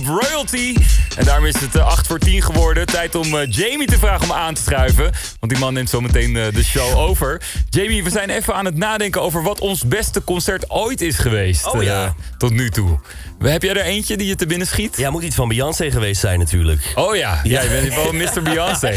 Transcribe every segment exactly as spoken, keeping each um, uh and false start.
Royalty. En daarom is het uh, acht voor tien geworden. Tijd om uh, Jamie te vragen om aan te schuiven. Want die man neemt zo meteen uh, de show over. Jamie, we zijn even aan het nadenken over wat ons beste concert ooit is geweest. Oh ja. Uh, tot nu toe. Heb jij er eentje die je te binnen schiet? Ja, moet iets van Beyoncé geweest zijn natuurlijk. Oh ja, ja. Jij bent wel mister Beyoncé.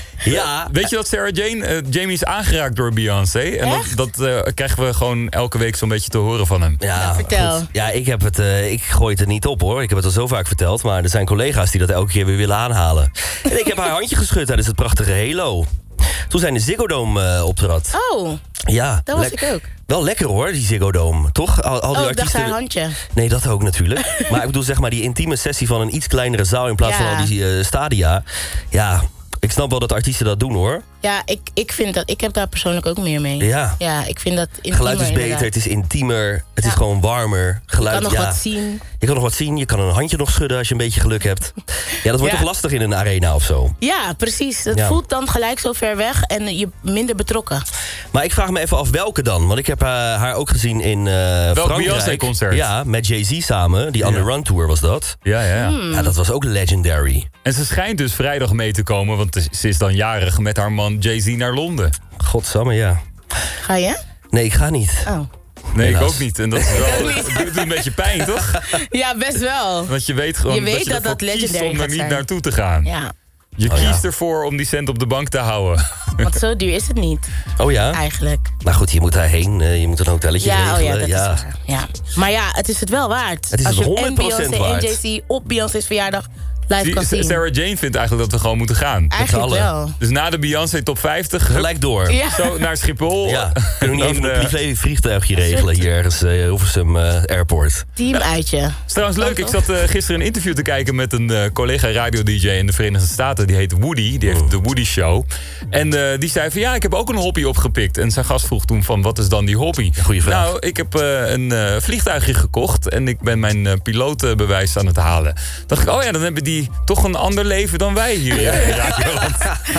Ja. Weet je dat Sarah Jane, uh, Jamie is aangeraakt door Beyoncé? En Echt? dat, dat uh, krijgen we gewoon elke week zo'n beetje te horen van hem. Ja, Nou, vertel. goed. Ja, ik, heb het, uh, ik gooi het er niet op hoor. Ik heb het al zo vaak verteld. Maar er zijn collega's die dat elke keer weer willen aanhalen. En ik heb haar handje geschud tijdens het prachtige Halo. Toen zijn de Ziggo Dome uh, optrad. Oh, Ja, dat was lek- ik ook. Wel lekker hoor, die Ziggo Dome. Toch? Al, al die Oh, ik dacht artiesten... haar handje. Nee, dat ook natuurlijk. Maar ik bedoel zeg maar die intieme sessie van een iets kleinere zaal... in plaats Ja. van al die uh, stadia. Ja, ik snap wel dat artiesten dat doen hoor. Ja, ik, ik vind dat... Ik heb daar persoonlijk ook meer mee. Ja. Ja, ik vind dat intiemer, Geluid is beter, inderdaad. het is intiemer, het is Ja. gewoon warmer. Geluid, Je kan nog ja. wat zien. Je kan nog wat zien, je kan een handje nog schudden als je een beetje geluk hebt. Ja, dat wordt Ja. toch lastig in een arena of zo. Ja, precies. Het Ja. voelt dan gelijk zo ver weg en je minder betrokken. Maar ik vraag me even af welke dan. Want ik heb uh, haar ook gezien in uh, Frankrijk. Beyoncé-concert? Ja, met Jay-Z samen. Die On The Ja. Run Tour was dat. Ja, ja, ja. Hmm. Ja, dat was ook legendary. En ze schijnt dus vrijdag mee te komen, want ze is dan jarig met haar man Jay-Z naar Londen. Godsamme, ja. Ga je? Nee, ik ga niet. Oh. Nee, Helaas. ik ook niet. En dat is wel, het doet een beetje pijn, toch? Ja, best wel. Want je weet gewoon Je weet dat je dat ervoor dat kiest legendary om er gaat niet zijn. naartoe te gaan. Ja, Je Oh, ja. kiest ervoor om die cent op de bank te houden. want zo duur is het niet, Oh ja? eigenlijk. Nou goed, je moet daarheen. uh, je moet een hotelletje Ja, regelen. oh ja, dat ja. is waar. Ja. Maar ja, het is het wel waard. Het is Als het je en honderd procent Beyoncé en waard. Jay-Z op Beyoncé's verjaardag live kan zien. Sarah Jane vindt eigenlijk dat we gewoon moeten gaan. Eigenlijk allen. wel. Dus na de Beyoncé top vijftig, hup, Gelijk door. Ja. zo naar Schiphol. Ja, kunnen we niet Dan, even een eh, privé vliegtuigje regelen hier ergens, uh, Hilversum uh, Airport. Teamuitje. Het is trouwens leuk, ik zat uh, gisteren een interview te kijken met een uh, collega radio-D J in de Verenigde Staten. Die heet Woody, die heeft de Woody Show. En uh, die zei van ja, ik heb ook een hobby opgepikt. En zijn gast vroeg toen van wat is dan die hobby? Goeie vraag. Nou, ik heb uh, een uh, vliegtuigje gekocht en ik ben mijn uh, pilotenbewijs aan het halen. Dacht ik, oh ja, dan hebben die toch een ander leven dan wij hier in Radioland.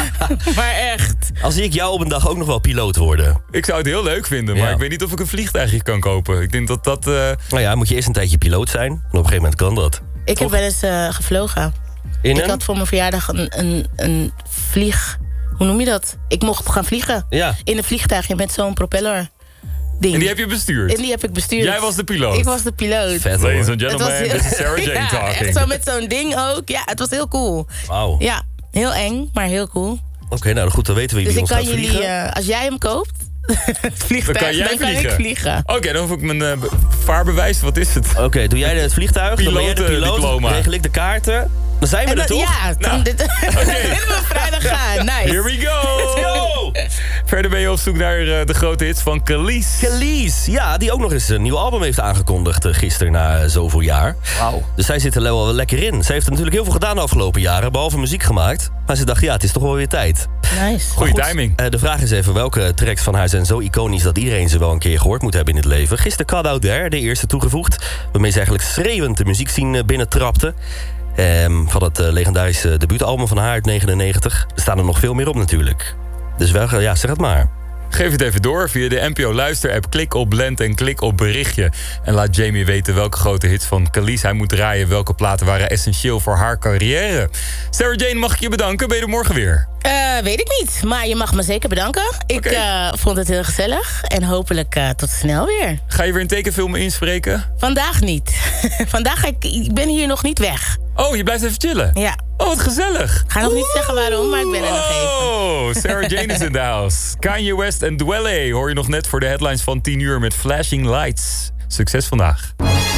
Maar echt. Al zie ik jou op een dag ook nog wel piloot worden. Ik zou het heel leuk vinden, maar Ja. ik weet niet of ik een vliegtuigje kan kopen. Ik denk dat dat... Uh, Nou ja, moet je eerst een tijdje piloot zijn. En op een gegeven moment kan dat. Ik heb wel eens uh, gevlogen. In Ik een? had voor mijn verjaardag een, een, een vlieg... Hoe noem je dat? Ik mocht gaan vliegen. Ja. In een vliegtuigje met zo'n propeller ding. en die heb je bestuurd. En die heb ik bestuurd. Jij was de piloot. Ik was de piloot. Vet Ladies hoor. and gentlemen, Het was this is Sarah Jane ja, talking. echt zo met zo'n ding ook. Ja, het was heel cool. Wauw. Oké, Ja, heel eng, maar heel cool. nou goed, dan weten we wie Dus ik ons kan gaat jullie, vliegen. uh, als jij hem koopt, het vliegtuig, Dan kan jij dan kan vliegen. ik vliegen. Oké, dan hoef ik mijn uh, be- vaarbewijs. Wat is het? Oké, doe jij het vliegtuig, dan ben jij de piloot, Pilotendiploma. regel ik de kaarten. Dan zijn we En er dan- toch? Ja, Nou, dan dit, willen we vrijdag gaan. Nice. Here we go! Let's go! Verder ben je op zoek naar uh, de grote hits van Khalees. Khalees, ja, die ook nog eens een nieuw album heeft aangekondigd uh, gisteren na uh, zoveel jaar. Wauw. Dus zij zit er wel wel lekker in. Ze heeft natuurlijk heel veel gedaan de afgelopen jaren, behalve muziek gemaakt. Maar ze dacht, ja, het is toch wel weer tijd. Nice. Goeie Goed, timing. uh, de vraag is even, welke tracks van haar zijn zo iconisch dat iedereen ze wel een keer gehoord moet hebben in het leven? Gisteren Caught Out There, de eerste toegevoegd, waarmee ze eigenlijk schreeuwend de muziekscene binnentrapte. Um, van het uh, legendarische debuutalbum van haar uit negenennegentig. Er staan er nog veel meer op natuurlijk. Dus wel, ja, zeg het maar. Geef het even door via de N P O Luister-app. Klik op Blend en klik op berichtje. En laat Jamie weten welke grote hits van Khalees hij moet draaien. Welke platen waren essentieel voor haar carrière. Sarah Jane, mag ik je bedanken? Ben je er morgen weer? Uh, weet ik niet, maar je mag me zeker bedanken. Ik Oké. uh, vond het heel gezellig en hopelijk uh, tot snel weer. Ga je weer een tekenfilm inspreken? Vandaag niet. Vandaag ga ik, ik ben hier nog niet weg. Oh, je blijft even chillen? Ja. Oh, wat gezellig. Ik ga nog niet zeggen waarom, maar ik ben er nog even. Oh, Sarah Jane is in the house. Kanye West en Dwelle hoor je nog net voor de headlines van tien uur met Flashing Lights. Succes vandaag.